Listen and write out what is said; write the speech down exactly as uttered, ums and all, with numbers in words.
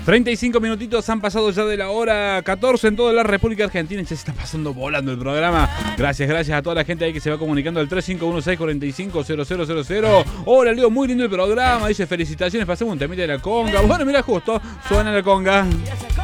treinta y cinco minutitos han pasado ya de la hora catorce en toda la República Argentina. Ya se está pasando volando el programa. Gracias, gracias a toda la gente ahí que se va comunicando al tres cinco uno seis cuatro cinco cero cero cero cero. Hola, Leo, muy lindo el programa. Dice, felicitaciones, pasemos un temita de la conga. Bueno, mira, justo suena la conga.